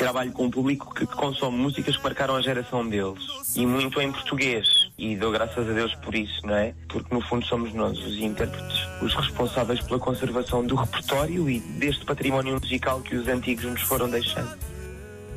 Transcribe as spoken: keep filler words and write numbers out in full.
trabalho com um público que consome músicas que marcaram a geração deles. E muito em português. E dou graças a Deus por isso, não é? Porque no fundo somos nós, os intérpretes, os responsáveis pela conservação do repertório e deste património musical que os antigos nos foram deixando.